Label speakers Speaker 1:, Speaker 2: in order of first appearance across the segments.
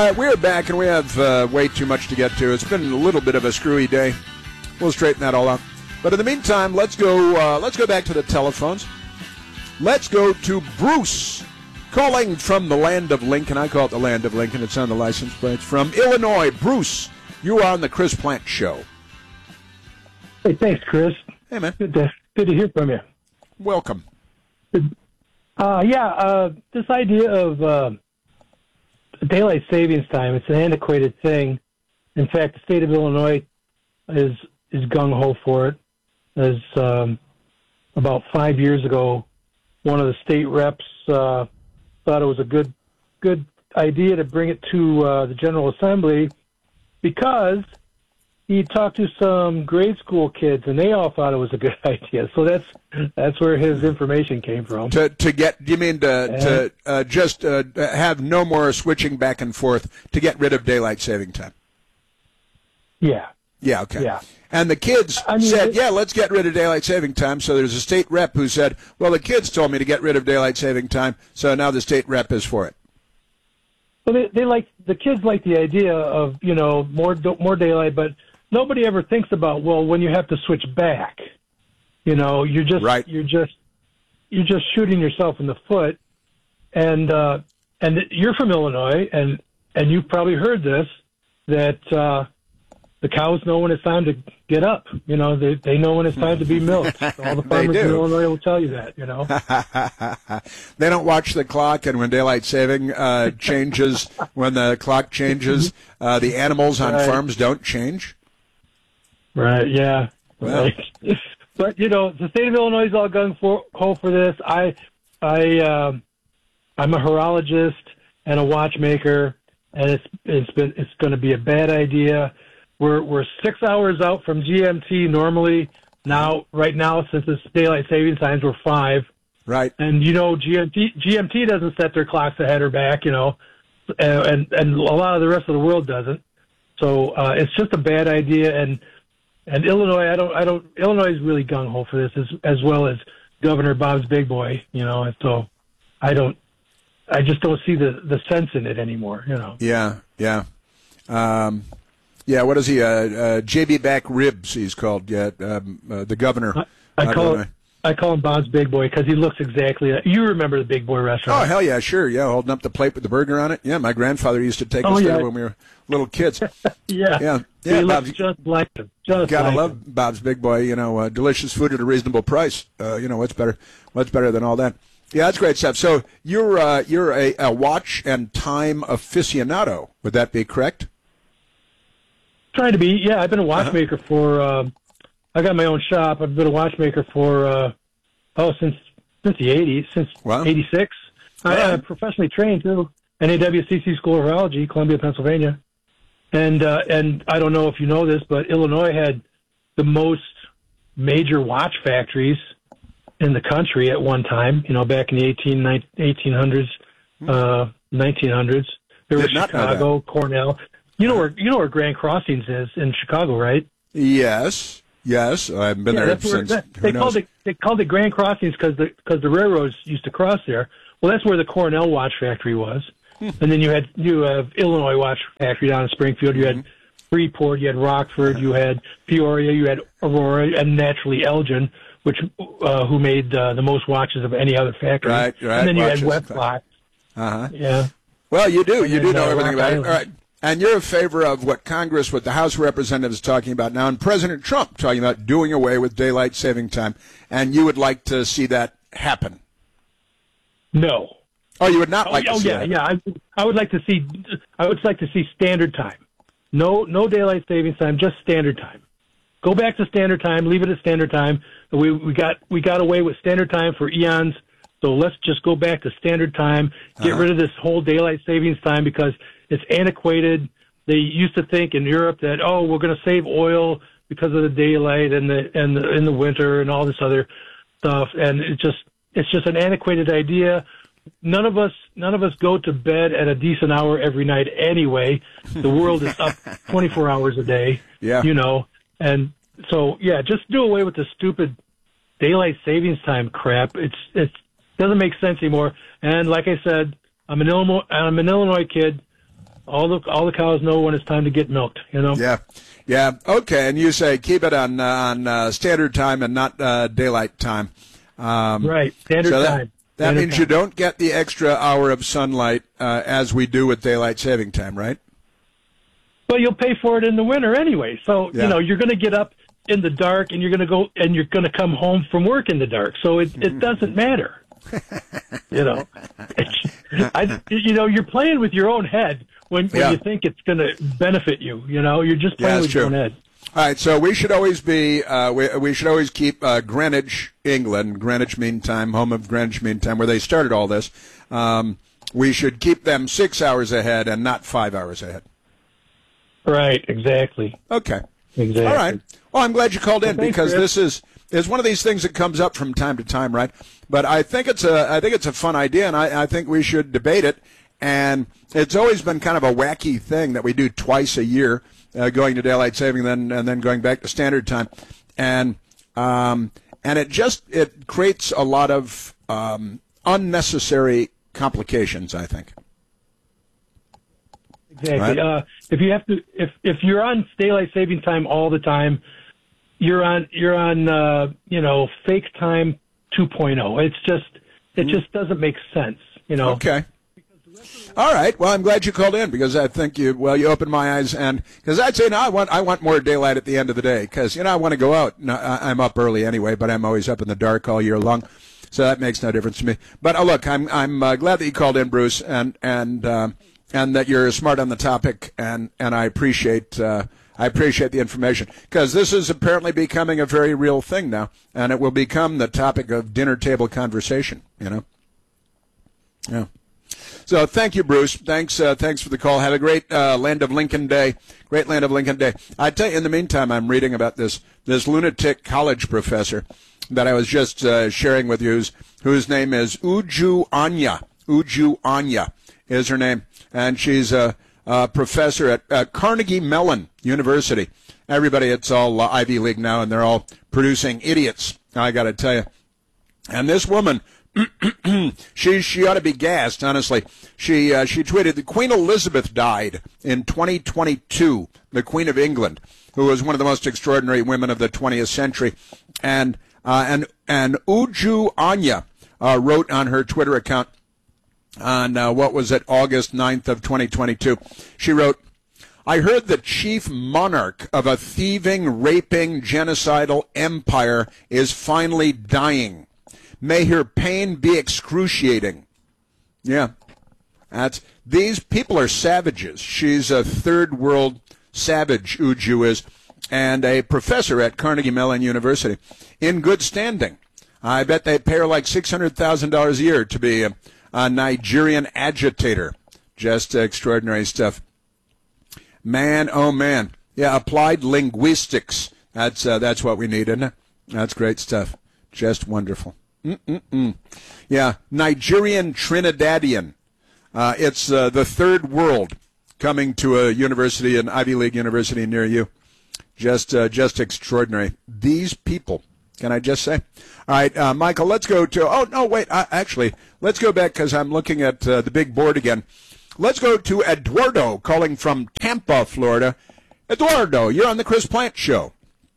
Speaker 1: We're back, and we have way too much to get to. It's been a little bit of a screwy day. We'll straighten that all out. But in the meantime, let's go back to the telephones. Let's go to Bruce, calling from the land of Lincoln. I call it the land of Lincoln. It's on the license plate. From Illinois. Bruce, you are on the Chris Plante Show.
Speaker 2: Hey, thanks, Chris.
Speaker 1: Hey, man.
Speaker 2: Good to hear from you.
Speaker 1: Welcome.
Speaker 2: This idea of daylight savings time, it's an antiquated thing. In fact, the state of Illinois is gung-ho for it. As about 5 years ago, one of the state reps thought it was a good idea to bring it to the General Assembly because he talked to some grade school kids, and they all thought it was a good idea. So that's where his information came from.
Speaker 1: To have no more switching back and forth to get rid of daylight saving time.
Speaker 2: Yeah.
Speaker 1: Yeah, okay.
Speaker 2: Yeah.
Speaker 1: And the kids said, let's get rid of daylight saving time. So there's a state rep who said, well, the kids told me to get rid of daylight saving time, so now the state rep is for it.
Speaker 2: Well, the kids like the idea of, more daylight, but nobody ever thinks about, well, when you have to switch back, you're just
Speaker 1: right.
Speaker 2: you're just shooting yourself in the foot. And you're from Illinois, and you've probably heard this, that the cows know when it's time to get up. They know when it's time to be milked. All the farmers in Illinois will tell you that,
Speaker 1: They don't watch the clock, and when daylight saving changes, when the clock changes, the animals on farms don't change.
Speaker 2: Right, yeah.
Speaker 1: Well.
Speaker 2: Right. But, the state of Illinois is all gung-ho for this. I'm a horologist and a watchmaker, and it's going to be a bad idea. We're 6 hours out from GMT normally. Right now, since it's daylight savings times, we're 5.
Speaker 1: Right.
Speaker 2: And GMT doesn't set their clocks ahead or back, and a lot of the rest of the world doesn't. So it's just a bad idea. And Illinois, Illinois is really gung ho for this, as well as Governor Bob's Big Boy, And so I just don't see the sense in it anymore,
Speaker 1: Yeah. Yeah, what is he? JB Back Ribs, he's called. The governor.
Speaker 2: I call him Bob's Big Boy because he looks exactly like. You remember the Big Boy restaurant?
Speaker 1: Oh, hell yeah, sure. Yeah, holding up the plate with the burger on it. Yeah, my grandfather used to take us there when we were little kids.
Speaker 2: Yeah. He looks just like him.
Speaker 1: Gotta love Bob's Big Boy. Delicious food at a reasonable price. What's better than all that? Yeah, that's great stuff. So you're a watch and time aficionado. Would that be correct?
Speaker 2: Trying to be, yeah. I've been a watchmaker for. I got my own shop. I've been a watchmaker for since the '80s, since '86. I'm professionally trained too. NAWCC School of Horology, Columbia, Pennsylvania. And I don't know if you know this, but Illinois had the most major watch factories in the country at one time. Back in the 1800s, 1900s. There was Chicago, Cornell. You know where Grand Crossings is in Chicago, right?
Speaker 1: Yes. I've been there since.
Speaker 2: They called it Grand Crossings because the railroads used to cross there. Well, that's where the Cornell watch factory was. And then you have Illinois watch factory down in Springfield. You had Freeport, you had Rockford, you had Peoria, you had Aurora, and naturally Elgin, who made the most watches of any other factory.
Speaker 1: Right.
Speaker 2: And then you had Westlock. Yeah.
Speaker 1: Well, you do know everything about it. All right. And you're in favor of what the House of Representatives is talking about now, and President Trump talking about doing away with daylight saving time, and you would like to see that happen?
Speaker 2: No.
Speaker 1: Oh, you would not like to see that?
Speaker 2: Yeah. I would like to see standard time. No daylight savings time, just standard time. Go back to standard time. Leave it at standard time. We got away with standard time for eons. So let's just go back to standard time. Get rid of this whole daylight savings time because it's antiquated. They used to think in Europe that we're going to save oil because of the daylight and in the winter and all this other stuff. And it's just an antiquated idea. None of us go to bed at a decent hour every night anyway. The world is up 24 hours a day.
Speaker 1: Yeah.
Speaker 2: And so just do away with the stupid daylight savings time crap. It doesn't make sense anymore. And like I said, I'm an Illinois kid. All the cows know when it's time to get milked.
Speaker 1: Yeah. Okay, and you say keep it on standard time and not daylight time.
Speaker 2: Right, standard time.
Speaker 1: That means you don't get the extra hour of sunlight as we do with daylight saving time, right?
Speaker 2: Well, you'll pay for it in the winter anyway. So you're going to get up in the dark, and you're going to come home from work in the dark. So it doesn't matter. You're playing with your own head when you think it's going to benefit you. You're just playing with your own head.
Speaker 1: All right, so we should always be we should always keep Greenwich, England, Greenwich Mean Time, home of Greenwich Mean Time, where they started all this. We should keep them 6 hours ahead and not 5 hours ahead.
Speaker 2: Right, exactly.
Speaker 1: Okay.
Speaker 2: Exactly.
Speaker 1: All right. Well, I'm glad you called in because
Speaker 2: Chris.
Speaker 1: this is one of these things that comes up from time to time, right? But I think it's a fun idea, and I think we should debate it. And it's always been kind of a wacky thing that we do twice a year, going to daylight saving, and then going back to standard time, and it creates a lot of unnecessary complications, I think.
Speaker 2: Exactly.
Speaker 1: Right?
Speaker 2: If you're on daylight saving time all the time, you're on fake time 2.0. It just doesn't make sense.
Speaker 1: Okay. All right. Well, I'm glad you called in because I think you opened my eyes, and because I'd say I want more daylight at the end of the day because I want to go out. No, I'm up early anyway, but I'm always up in the dark all year long, so that makes no difference to me. But look, I'm glad that you called in, Bruce, and that you're smart on the topic, and I appreciate the information because this is apparently becoming a very real thing now, and it will become the topic of dinner table conversation. Yeah. So thank you, Bruce. Thanks for the call. Have a great Land of Lincoln Day. Great Land of Lincoln Day. I tell you, in the meantime, I'm reading about this lunatic college professor that I was just sharing with you, whose name is Uju Anya. Uju Anya is her name, and she's a professor at Carnegie Mellon University. Everybody, it's all Ivy League now, and they're all producing idiots. I got to tell you. And this woman. She ought to be gassed, honestly. She tweeted that Queen Elizabeth died in 2022, the Queen of England, who was one of the most extraordinary women of the 20th century. And Uju Anya wrote on her Twitter account on August 9th of 2022. She wrote, "I heard the chief monarch of a thieving, raping, genocidal empire is finally dying. May her pain be excruciating." Yeah. These people are savages. She's a third world savage, Uju is, and a professor at Carnegie Mellon University in good standing. I bet they pay her like $600,000 a year to be a Nigerian agitator. Just extraordinary stuff. Man, oh man. Yeah, applied linguistics. That's what we need, isn't it? That's great stuff. Just wonderful. Yeah, Nigerian Trinidadian. It's the third world coming to a university, an Ivy League university near you. Just extraordinary. These people, can I just say? All right, Michael, let's go to, actually, let's go back because I'm looking at the big board again. Let's go to Eduardo calling from Tampa, Florida. Eduardo, you're on the Chris Plant Show.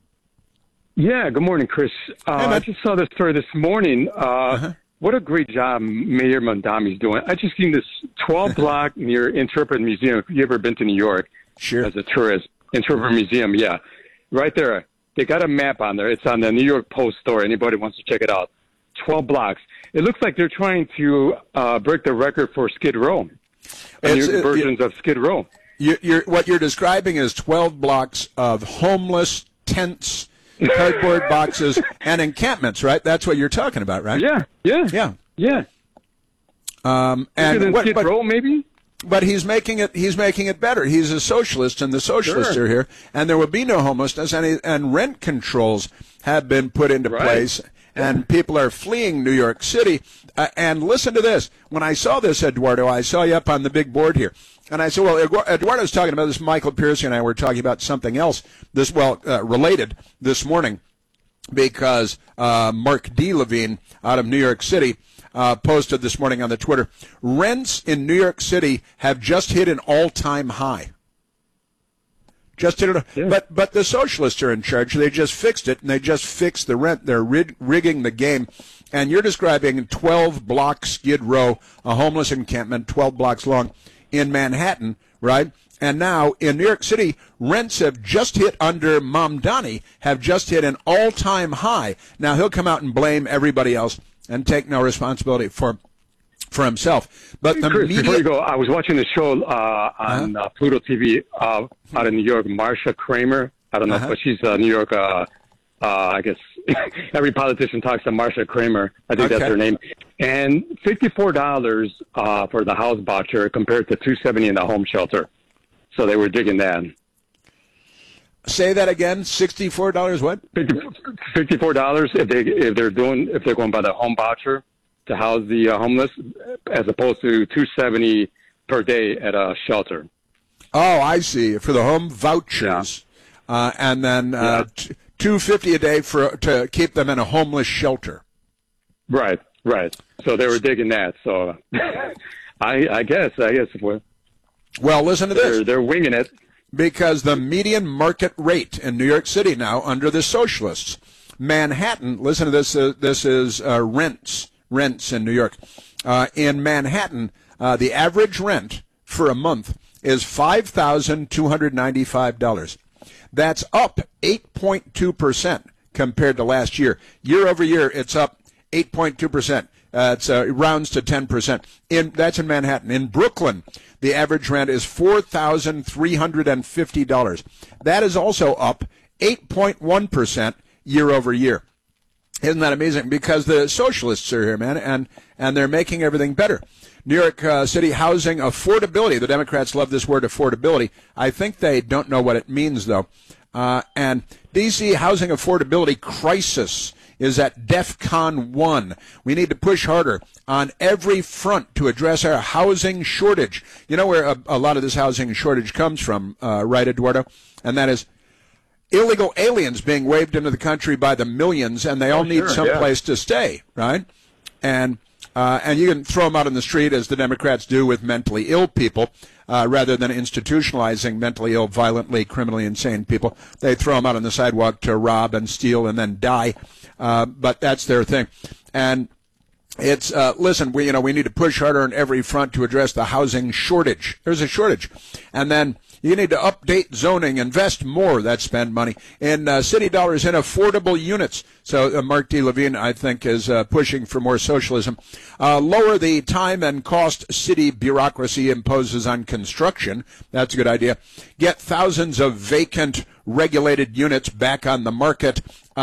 Speaker 3: Yeah, good morning, Chris. I just saw this story this morning. What a great job Mayor Mondami's doing. I just seen this 12-block near Interpret Museum. If you ever been to New York as a tourist, Interpret Museum, yeah. Right there. They got a map on there. It's on the New York Post store. Anybody wants to check it out. 12 blocks. It looks like they're trying to break the record for Skid Row. New versions of Skid Row.
Speaker 1: What you're describing is 12 blocks of homeless tents, cardboard boxes, and encampments, right? That's what you're talking about, right?
Speaker 3: Yeah.
Speaker 1: And
Speaker 3: Skid Row, maybe?
Speaker 1: But he's making it better. He's a socialist, and the socialists are here, and there will be no homelessness, and rent controls have been put into place, and people are fleeing New York City. And listen to this. When I saw this, Eduardo, I saw you up on the big board here. And I said, well, Eduardo's talking about this. Michael Piercy and I were talking about something else, related this morning, because Mark D. Levine out of New York City posted this morning on the Twitter. Rents in New York City have just hit an all-time high. Just hit it. Yeah. But the socialists are in charge. They just fixed it, and they just fixed the rent. They're rigging the game. And you're describing 12-block Skid Row, a homeless encampment, 12 blocks long in Manhattan, right? And now in New York City, rents have just hit under Mamdani, have just hit an all-time high. Now he'll come out and blame everybody else and take no responsibility for himself. But the
Speaker 3: Chris,
Speaker 1: media...
Speaker 3: before you go, I was watching the show on Pluto TV out in New York, Marsha Kramer. I don't know, but she's New York, I guess every politician talks to Marsha Kramer. I think that's her name. And $54 for the house voucher compared to $270 in the home shelter. So they were digging that.
Speaker 1: Say that again. $64 what?
Speaker 3: $54 if they're going by the home voucher to house the homeless, as opposed to $270 per day at a shelter.
Speaker 1: Oh, I see. For the home vouchers, and then $250 a day to keep them in a homeless shelter.
Speaker 3: Right. So they were digging that. So I guess.
Speaker 1: Well, listen to this.
Speaker 3: They're winging it.
Speaker 1: Because the median market rate in New York City now, under the socialists, Manhattan, listen to this, this is rents in New York. In Manhattan, the average rent for a month is $5,295. That's up 8.2% compared to last year. Year over year, it's up 8.2%. It rounds to 10%. That's in Manhattan. In Brooklyn, the average rent is $4,350. That is also up 8.1% year over year. Isn't that amazing? Because the socialists are here, man, and they're making everything better. New York City housing affordability. The Democrats love this word affordability. I think they don't know what it means, though. And D.C. housing affordability crisis is at DEFCON 1. We need to push harder on every front to address our housing shortage. You know where a lot of this housing shortage comes from, right, Eduardo? And that is illegal aliens being waved into the country by the millions, and they all need someplace to stay, right? And you can throw them out on the street, as the Democrats do with mentally ill people, rather than institutionalizing mentally ill, violently, criminally insane people. They throw them out on the sidewalk to rob and steal and then die. But that's their thing. And it's, listen, we need to push harder on every front to address the housing shortage. There's a shortage. And then you need to update zoning, invest more, that's spend money, in city dollars in affordable units. So Mark D. Levine, I think, is pushing for more socialism. Lower the time and cost city bureaucracy imposes on construction. That's a good idea. Get thousands of vacant regulated units back on the market.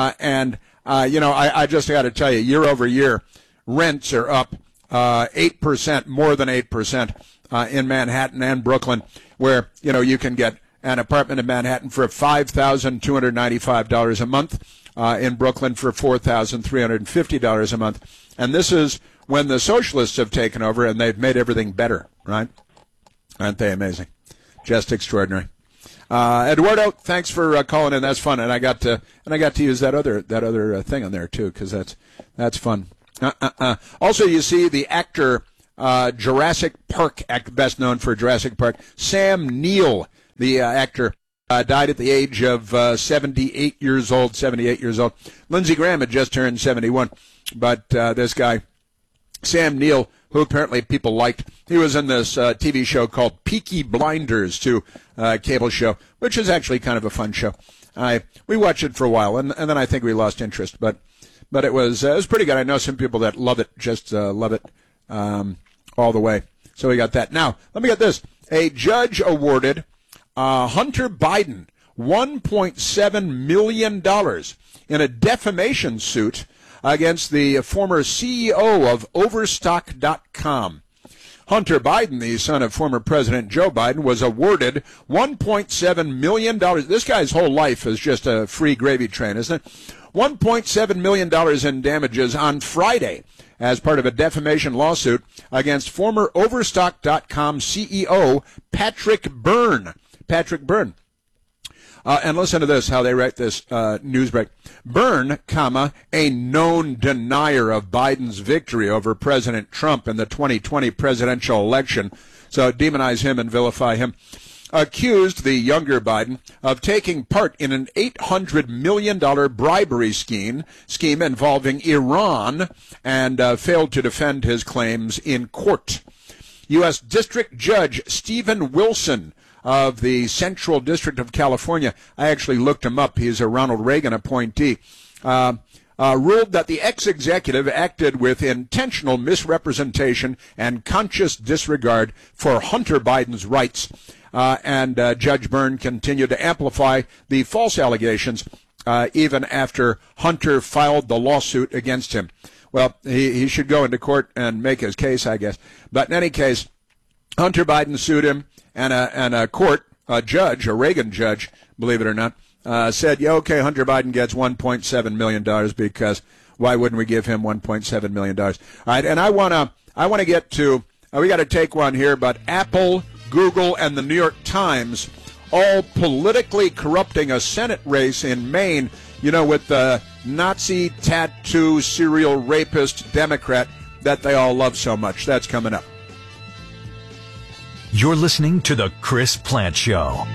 Speaker 1: I just got to tell you, year over year, rents are up 8%, more than 8%. In Manhattan and Brooklyn, where, you can get an apartment in Manhattan for $5,295 a month, in Brooklyn for $4,350 a month. And this is when the socialists have taken over and they've made everything better, right? Aren't they amazing? Just extraordinary. Eduardo, thanks for calling in. That's fun. And I got to use that other thing on there too, because that's fun. Also, you see the actor, Jurassic Park, best known for Jurassic Park, Sam Neill, the actor, died at the age of 78 years old. Lindsey Graham had just turned 71. But this guy, Sam Neill, who apparently people liked, he was in this TV show called Peaky Blinders, cable show, which is actually kind of a fun show. We watched it for a while, and then I think we lost interest. But it was pretty good. I know some people that love it, just love it. All the way. So we got that. Now, let me get this. A judge awarded Hunter Biden $1.7 million in a defamation suit against the former CEO of Overstock.com. Hunter Biden, the son of former President Joe Biden, was awarded $1.7 million. This guy's whole life is just a free gravy train, isn't it? $1.7 million in damages on Friday as part of a defamation lawsuit against former Overstock.com CEO Patrick Byrne. And listen to this, how they write this news break. Byrne, a known denier of Biden's victory over President Trump in the 2020 presidential election. So demonize him and vilify him. Accused the younger Biden of taking part in an $800 million bribery scheme involving Iran and failed to defend his claims in court. U.S. District Judge Stephen Wilson of the Central District of California, I actually looked him up, he's a Ronald Reagan appointee, ruled that the ex-executive acted with intentional misrepresentation and conscious disregard for Hunter Biden's rights. And Judge Byrne continued to amplify the false allegations even after Hunter filed the lawsuit against him. Well, he should go into court and make his case, I guess. But in any case, Hunter Biden sued him, and a court, a Reagan judge, believe it or not, said, yeah, okay, Hunter Biden gets $1.7 million because why wouldn't we give him $1.7 million? All right, and I want to get to, we got to take one here, but Apple, Google, and the New York Times all politically corrupting a Senate race in Maine, with the Nazi tattoo serial rapist Democrat that they all love so much. That's coming up.
Speaker 4: You're listening to The Chris Plante Show.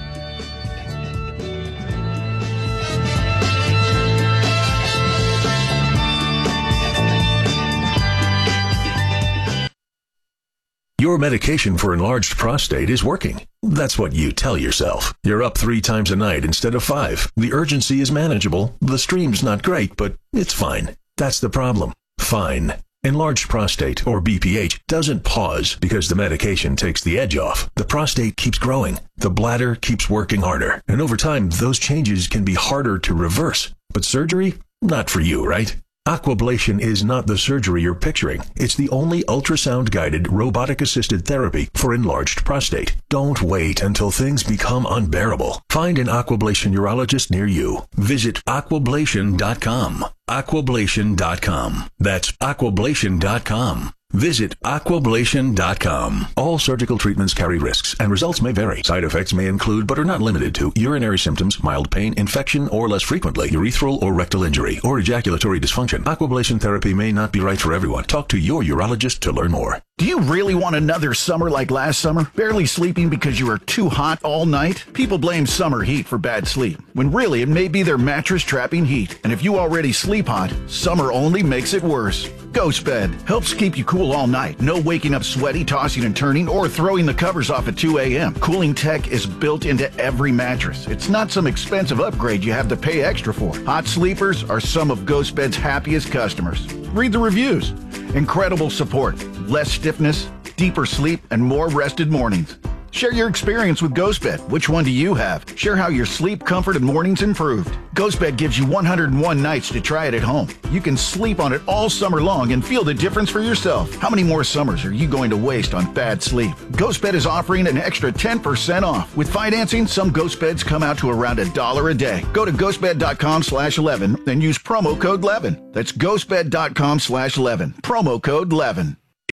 Speaker 5: Your medication for enlarged prostate is working. That's what you tell yourself. You're up 3 times a night instead of 5. The urgency is manageable. The stream's not great, but it's fine. That's the problem. Fine. Enlarged prostate, or BPH, doesn't pause because the medication takes the edge off. The prostate keeps growing. The bladder keeps working harder. And over time, those changes can be harder to reverse. But surgery? Not for you, right? Aquablation is not the surgery you're picturing. It's the only ultrasound-guided, robotic-assisted therapy for enlarged prostate. Don't wait until things become unbearable. Find an Aquablation urologist near you. Visit aquablation.com. Aquablation.com. That's aquablation.com. Visit aquablation.com. All surgical treatments carry risks, and results may vary. Side effects may include, but are not limited to, urinary symptoms, mild pain, infection, or less frequently, urethral or rectal injury, or ejaculatory dysfunction. Aquablation therapy may not be right for everyone. Talk to your urologist to learn more.
Speaker 6: Do you really want another summer like last summer? Barely sleeping because you were too hot all night? People blame summer heat for bad sleep, when really it may be their mattress trapping heat. And if you already sleep hot, summer only makes it worse. Ghost Bed helps keep you cool all night. No waking up sweaty, tossing and turning, or throwing the covers off at 2 a.m. Cooling tech is built into every mattress. It's not some expensive upgrade you have to pay extra for. Hot sleepers are some of Ghost Bed's happiest customers. Read the reviews. Incredible support, less stiffness, deeper sleep, and more rested mornings. Share your experience with GhostBed. Which one do you have? Share how your sleep, comfort, and mornings improved. GhostBed gives you 101 nights to try it at home. You can sleep on it all summer long and feel the difference for yourself. How many more summers are you going to waste on bad sleep? GhostBed is offering an extra 10% off. With financing, some GhostBeds come out to around $1 a day. Go to ghostbed.com/11 and use promo code 11. That's ghostbed.com/11. Promo code 11.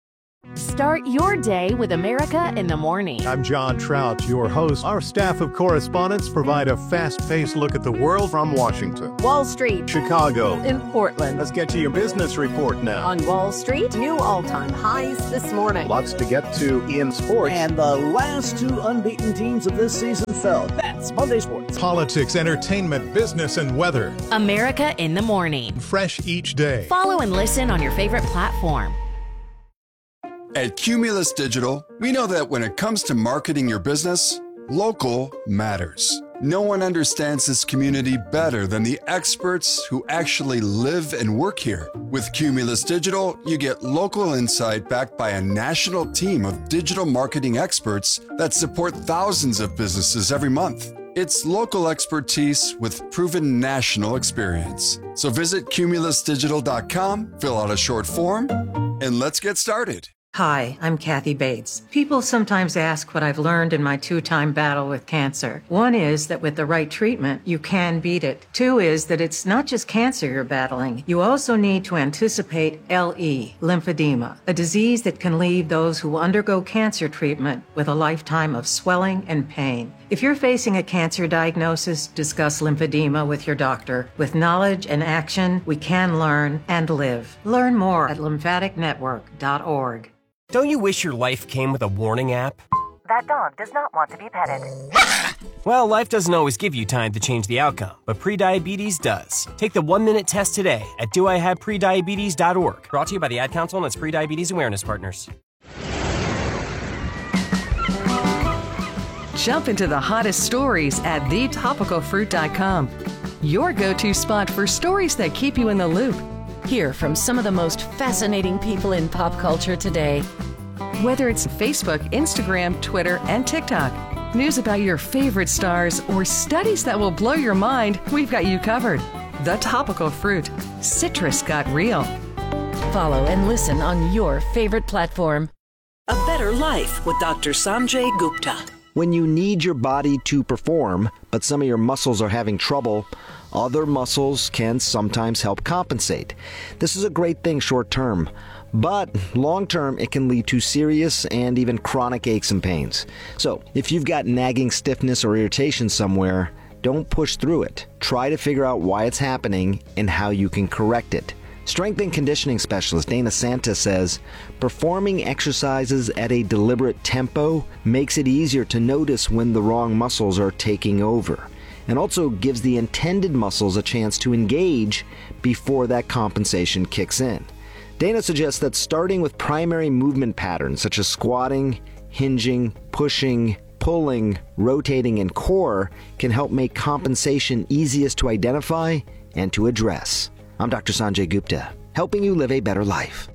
Speaker 7: Start your day with America in the Morning.
Speaker 8: I'm John Trout, your host. Our staff of correspondents provide a fast-paced look at the world from Washington,
Speaker 7: Wall Street,
Speaker 8: Chicago,
Speaker 7: in Portland.
Speaker 8: Let's get to your business report now.
Speaker 7: On Wall Street, new all-time highs this morning.
Speaker 8: Lots to get to in sports.
Speaker 9: And the last 2 unbeaten teams of this season fell. That's Monday Sports.
Speaker 8: Politics, entertainment, business, and weather.
Speaker 7: America in the Morning.
Speaker 8: Fresh each day.
Speaker 7: Follow and listen on your favorite platform.
Speaker 10: At Cumulus Digital, we know that when it comes to marketing your business, local matters. No one understands this community better than the experts who actually live and work here. With Cumulus Digital, you get local insight backed by a national team of digital marketing experts that support thousands of businesses every month. It's local expertise with proven national experience. So visit cumulusdigital.com, fill out a short form, and let's get started.
Speaker 11: Hi, I'm Kathy Bates. People sometimes ask what I've learned in my 2-time battle with cancer. 1 is that with the right treatment, you can beat it. 2 is that it's not just cancer you're battling. You also need to anticipate LE, lymphedema, a disease that can leave those who undergo cancer treatment with a lifetime of swelling and pain. If you're facing a cancer diagnosis, discuss lymphedema with your doctor. With knowledge and action, we can learn and live. Learn more at lymphaticnetwork.org.
Speaker 12: Don't you wish your life came with a warning app?
Speaker 13: That dog does not want to be petted.
Speaker 12: Well, life doesn't always give you time to change the outcome, but prediabetes does. Take the 1-minute test today at doihaveprediabetes.org. Brought to you by the Ad Council and its prediabetes awareness partners.
Speaker 14: Jump into the hottest stories at thetopicalfruit.com. Your go-to spot for stories that keep you in the loop.
Speaker 7: Hear from some of the most fascinating people in pop culture today.
Speaker 14: Whether it's Facebook, Instagram, Twitter, and TikTok, news about your favorite stars, or studies that will blow your mind, we've got you covered. The Topical Fruit. Citrus got real.
Speaker 7: Follow and listen on your favorite platform.
Speaker 15: A Better Life with Dr. Sanjay Gupta.
Speaker 16: When you need your body to perform, but some of your muscles are having trouble, other muscles can sometimes help compensate. This is a great thing short term, but long term it can lead to serious and even chronic aches and pains. So if you've got nagging stiffness or irritation somewhere, don't push through it. Try to figure out why it's happening and how you can correct it. Strength and conditioning specialist Dana Santa says, performing exercises at a deliberate tempo makes it easier to notice when the wrong muscles are taking over, and also gives the intended muscles a chance to engage before that compensation kicks in. Dana suggests that starting with primary movement patterns such as squatting, hinging, pushing, pulling, rotating, and core can help make compensation easiest to identify and to address. I'm Dr. Sanjay Gupta, helping you live a better life.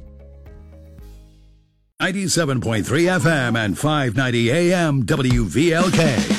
Speaker 17: 97.3 FM and 590 AM WVLK.